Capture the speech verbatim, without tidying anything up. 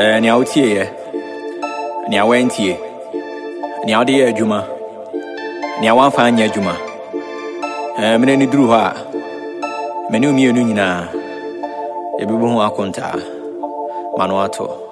Eh, ni autie ye. Ni awentie. Ni audi ye juma. Ni awanfa anya juma. Eh, mene ni duru ha. Mene umienu nyina. Ebibu ho akonta. Manu ato.